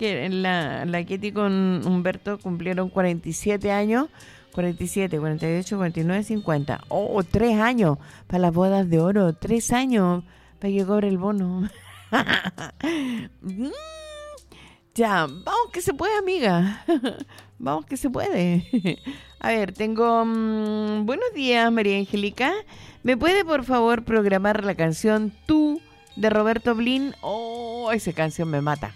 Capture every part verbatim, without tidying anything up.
que la, la Ketty con Humberto cumplieron cuarenta y siete años, cuarenta y siete, cuarenta y ocho, cuarenta y nueve, cincuenta. Oh, tres años para las bodas de oro, tres años para que cobre el bono. Ya, vamos que se puede, amiga. Vamos que se puede. A ver, tengo... Um, buenos días, María Angélica. ¿Me puede, por favor, programar la canción Tú, de Roberto Blin? Oh, esa canción me mata.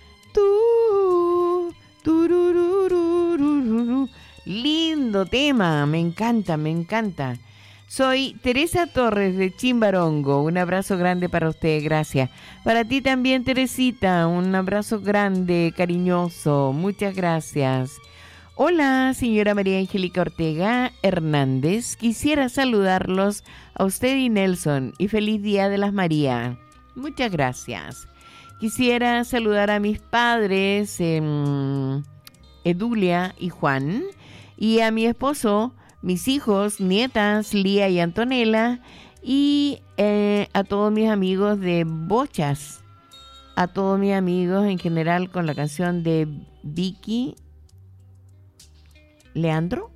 Tú, tururururururu. Lindo tema, me encanta, me encanta. Soy Teresa Torres de Chimbarongo. Un abrazo grande para usted, gracias. Para ti también, Teresita, un abrazo grande, cariñoso. Muchas gracias. Hola, señora María Angélica Ortega Hernández. Quisiera saludarlos a usted y Nelson y feliz Día de las Marías. Muchas gracias. Quisiera saludar a mis padres, eh, Edulia y Juan, y a mi esposo, mis hijos, nietas, Lía y Antonella, y eh, a todos mis amigos de Bochas, a todos mis amigos en general con la canción de Vicky Leandro.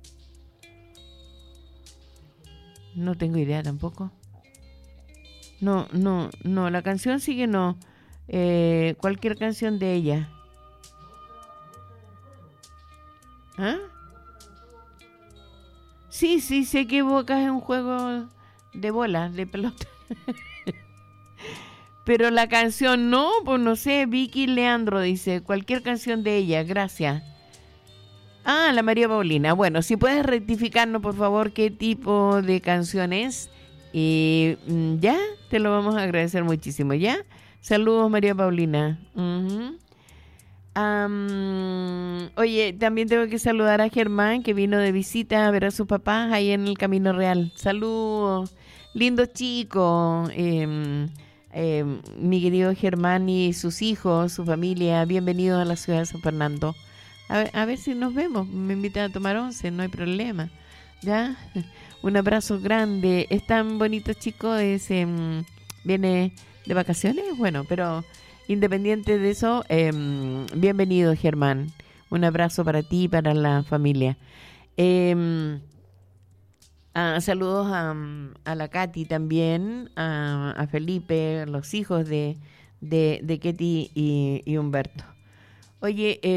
No tengo idea tampoco. No, no, no, la canción sigue no. Eh, cualquier canción de ella. ¿Ah? Sí, sí, sé que Boca es un juego de bolas, de pelota. Pero la canción no, pues no sé, Vicky Leandro dice, cualquier canción de ella, gracias. Ah, la María Paulina. Bueno, si puedes rectificarnos, por favor, qué tipo de canción es. Y ya, te lo vamos a agradecer muchísimo, ¿ya? Saludos, María Paulina. Uh-huh. Um, oye, también tengo que saludar a Germán, que vino de visita a ver a sus papás ahí en el Camino Real. Saludos, lindo chico, eh, eh, mi querido Germán y sus hijos, su familia, bienvenidos a la ciudad de San Fernando. A ver, a ver si nos vemos, me invitan a tomar once, no hay problema, ¿ya? Un abrazo grande, es tan bonito chico, es, eh, viene de vacaciones, bueno, pero... Independiente de eso, eh, bienvenido, Germán. Un abrazo para ti y para la familia. Eh, ah, saludos a, a la Katy también, a, a Felipe, los hijos de, de, de Ketty y, y Humberto. Oye, eh,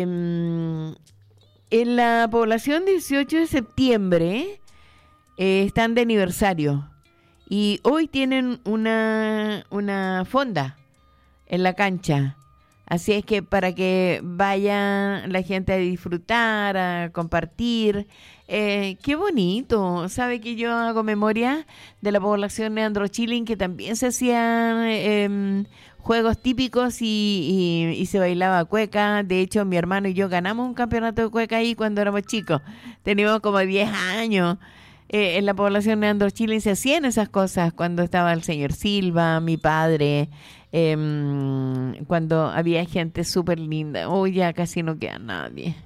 en la población dieciocho de septiembre eh, están de aniversario y hoy tienen una, una fonda en la cancha, así es que para que vaya la gente a disfrutar, a compartir, eh, qué bonito. Sabe que yo hago memoria de la población de Androchilin, que también se hacían eh, juegos típicos y, y, y se bailaba cueca. De hecho, mi hermano y yo ganamos un campeonato de cueca ahí cuando éramos chicos, teníamos como diez años. Eh, en la población de Androchilin se hacían esas cosas cuando estaba el señor Silva, mi padre, eh, cuando había gente súper linda. Hoy oh, ya casi no queda nadie.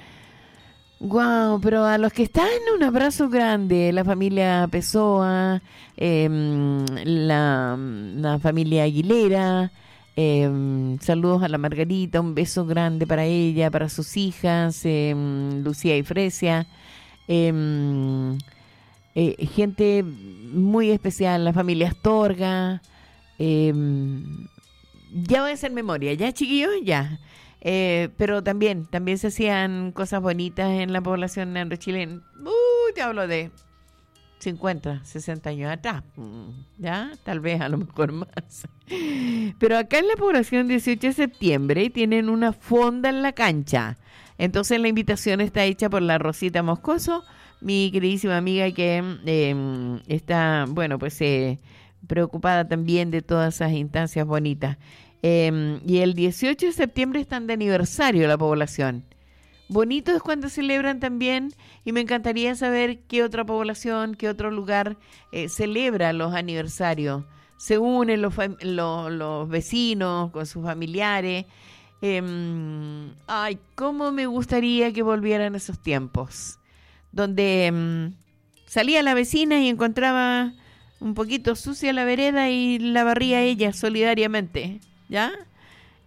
Guau, pero a los que están, un abrazo grande. La familia Pessoa, eh, la, la familia Aguilera, eh, saludos a la Margarita, un beso grande para ella, para sus hijas, eh, Lucía y Fresia. Eh, Eh, gente muy especial, la familia Astorga, eh, ya voy a hacer memoria, ya chiquillos, ya, eh, pero también, también se hacían cosas bonitas en la población neanderchilena. Uh, te hablo de cincuenta, sesenta años atrás, ya, tal vez a lo mejor más, pero acá en la población dieciocho de septiembre tienen una fonda en la cancha, entonces la invitación está hecha por la Rosita Moscoso, mi queridísima amiga que eh, está, bueno, pues eh, preocupada también de todas esas instancias bonitas. Eh, y el dieciocho de septiembre están de aniversario la población. Bonito es cuando celebran también, y me encantaría saber qué otra población, qué otro lugar eh, celebra los aniversarios. Se unen los, los, los vecinos con sus familiares. Eh, ay, cómo me gustaría que volvieran esos tiempos, donde um, salía la vecina y encontraba un poquito sucia la vereda y la barría ella solidariamente, ¿ya?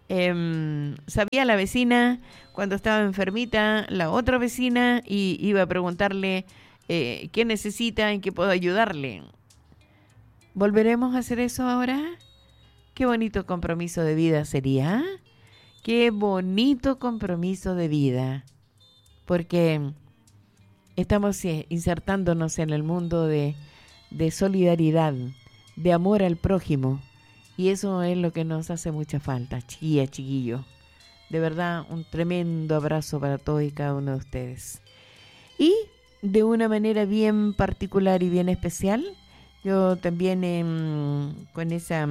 Eh, sabía la vecina cuando estaba enfermita, la otra vecina, y iba a preguntarle eh, qué necesita, en qué puedo ayudarle. ¿Volveremos a hacer eso ahora? Qué bonito compromiso de vida sería. Qué bonito compromiso de vida. Porque estamos insertándonos en el mundo de, de solidaridad, de amor al prójimo. Y eso es lo que nos hace mucha falta, chiquilla, chiquillo. De verdad, un tremendo abrazo para todos y cada uno de ustedes. Y de una manera bien particular y bien especial, yo también eh, con esa,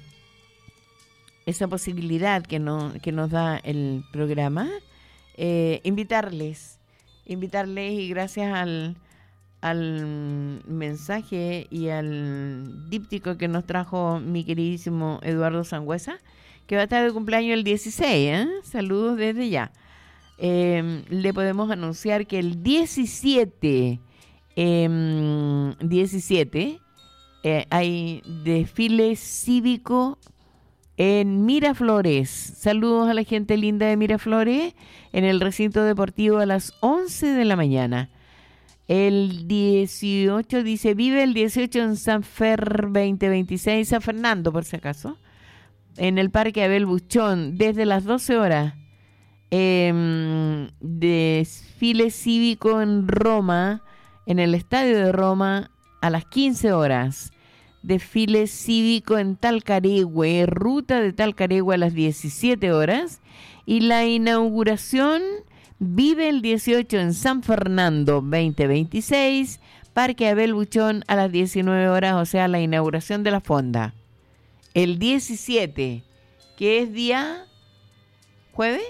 esa posibilidad que, no, que nos da el programa, eh, invitarles, invitarles y gracias al, al mensaje y al díptico que nos trajo mi queridísimo Eduardo Sangüesa, que va a estar de cumpleaños el dieciséis, ¿eh? Saludos desde ya. Eh, le podemos anunciar que el diecisiete, eh, diecisiete eh, hay desfile cívico en Miraflores. Saludos a la gente linda de Miraflores, en el recinto deportivo a las once de la mañana. El dieciocho dice, vive el dieciocho en San Fer veinte veintiséis, San Fernando por si acaso, en el Parque Abel Buchón, desde las doce horas. Eh, desfile cívico en Roma, en el Estadio de Roma, a las quince horas. Desfile cívico en Talcaregüe, ruta de Talcaregüe a las diecisiete horas. Y la inauguración vive el dieciocho en San Fernando veinte veintiséis, Parque Abel Buchón a las diecinueve horas, o sea, la inauguración de la fonda. El diecisiete, que es día jueves.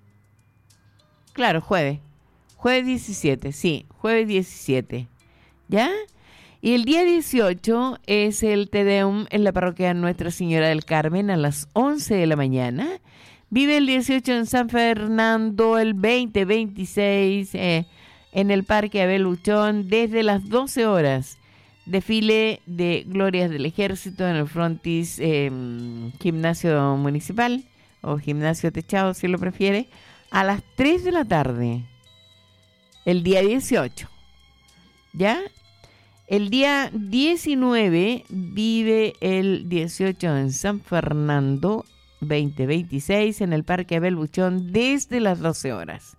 Claro, jueves. Jueves diecisiete, sí, jueves diecisiete. ¿Ya? Y el día dieciocho es el Te Deum en la parroquia Nuestra Señora del Carmen a las once de la mañana. Vive el dieciocho en San Fernando, el veinte veintiséis eh, en el Parque Abel Buchón desde las doce horas. Desfile de Glorias del Ejército en el Frontis eh, Gimnasio Municipal o Gimnasio Techado, si lo prefiere, a las tres de la tarde, el día dieciocho. ¿Ya? El día diecinueve vive el dieciocho en San Fernando, veinte veintiséis, en el Parque Abel Buchón desde las doce horas.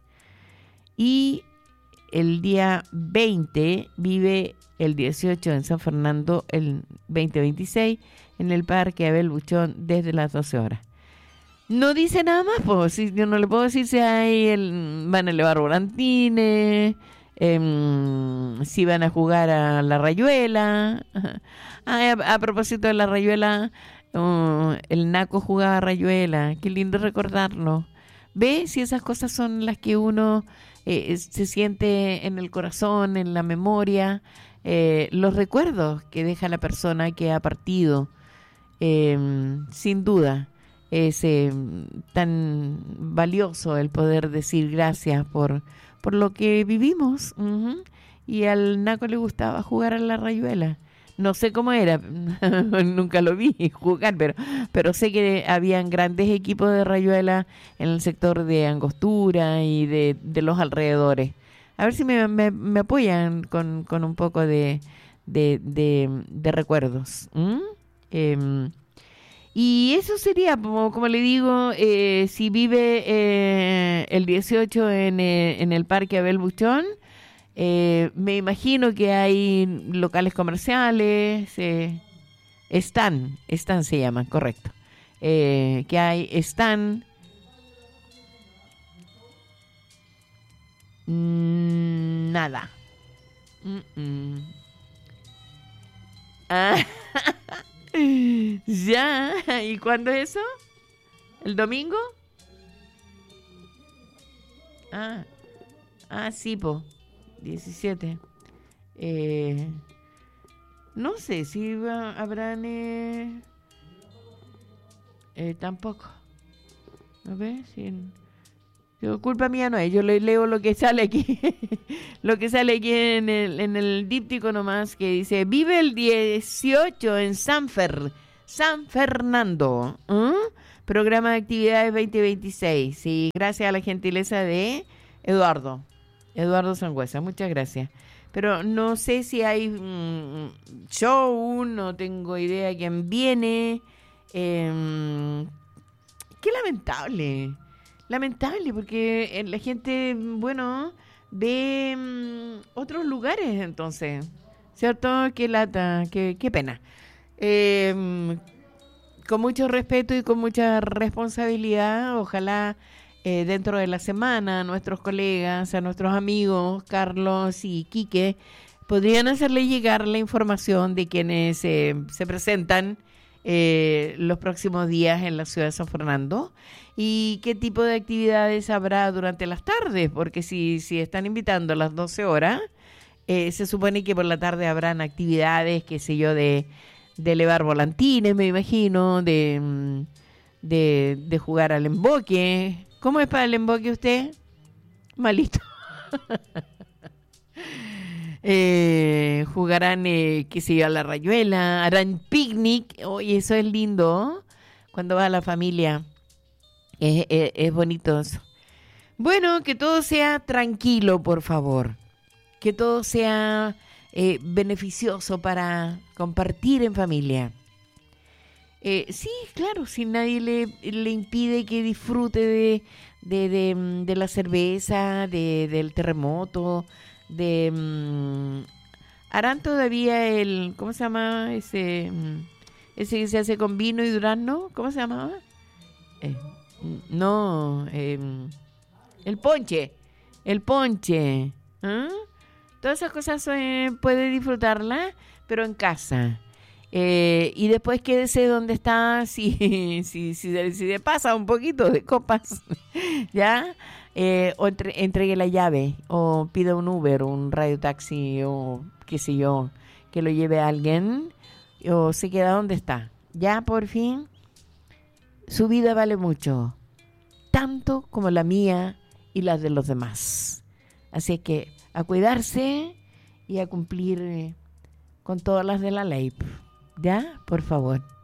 Y el día veinte vive el dieciocho en San Fernando, el veinte veintiséis, en el Parque Abel Buchón desde las doce horas. No dice nada más, pues, si yo no le puedo decir si hay el, van a elevar volantines, eh, si van a jugar a la rayuela. Ah, a, a propósito de la rayuela, uh, el Naco jugaba a rayuela, qué lindo recordarlo. ¿Ve? Si esas cosas son las que uno eh, se siente en el corazón, en la memoria, eh, los recuerdos que deja la persona que ha partido, eh, sin duda. Es eh, tan valioso el poder decir gracias por, por lo que vivimos. Uh-huh. Y al Naco le gustaba jugar a la rayuela. No sé cómo era, nunca lo vi jugar, pero, pero sé que habían grandes equipos de rayuela en el sector de Angostura y de, de los alrededores. A ver si me, me, me apoyan con, con un poco de, de, de, de recuerdos. ¿Mm? Eh, Y eso sería, como, como le digo, eh, si vive eh, el dieciocho en, eh, en el Parque Abel Buchón, eh, me imagino que hay locales comerciales, eh, están, están se llaman, correcto, eh, que hay, están, mm, nada. Mm-mm. Ah. Ya, ¿y cuándo es eso? ¿El domingo? Ah, ah sí, po, diecisiete. Eh, no sé si va, habrán... Eh, eh, tampoco. A ver si... Yo, culpa mía no es, yo le leo lo que sale aquí, lo que sale aquí en el, en el díptico nomás, que dice, vive el dieciocho en San Fer, San Fernando, ¿eh? Programa de actividades veinte veintiséis. Sí, gracias a la gentileza de Eduardo. Eduardo Sangüesa, muchas gracias. Pero no sé si hay um, show, no tengo idea quién viene. Eh, qué lamentable. Lamentable, porque la gente, bueno, ve um, otros lugares entonces. ¿Cierto? Qué lata, qué, qué pena. Eh, con mucho respeto y con mucha responsabilidad, ojalá eh, dentro de la semana nuestros colegas, a nuestros amigos Carlos y Quique, podrían hacerle llegar la información de quienes eh, se presentan eh, los próximos días en la ciudad de San Fernando y qué tipo de actividades habrá durante las tardes, porque si, si están invitando a las doce horas, eh, se supone que por la tarde habrán actividades, qué sé yo, de, de elevar volantines, me imagino, de, de, de jugar al emboque. ¿Cómo es para el emboque usted? Malito. eh, jugarán, eh, qué sé yo, a la rayuela, harán picnic. Oye, eso es lindo, cuando va la familia. Es, es, es bonito eso. Bueno, que todo sea tranquilo, por favor. Que todo sea eh, beneficioso para compartir en familia. Eh, sí, claro, si nadie le, le impide que disfrute de, de, de, de la cerveza, de, del terremoto, de... Um, harán todavía el... ¿Cómo se llama ese, um, ese que se hace con vino y durazno? ¿Cómo se llamaba? Eh, no, eh, el ponche. El ponche. ¿Ah? Todas esas cosas eh, puede disfrutarlas, pero en casa. Eh, y después quédese donde está, si, si, si, si le pasa un poquito de copas, ¿ya? Eh, o entre, entregue la llave, o pida un Uber, un radiotaxi, o qué sé yo, que lo lleve a alguien, o se queda donde está. Ya, por fin, su vida vale mucho, tanto como la mía y la de los demás. Así que a cuidarse y a cumplir eh, con todas las de la ley. ¿Ya? Por favor.